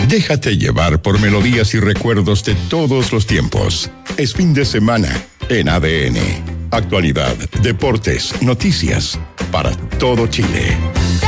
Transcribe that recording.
Déjate llevar por melodías y recuerdos de todos los tiempos. Es fin de semana en ADN. Actualidad, deportes, noticias para todo Chile.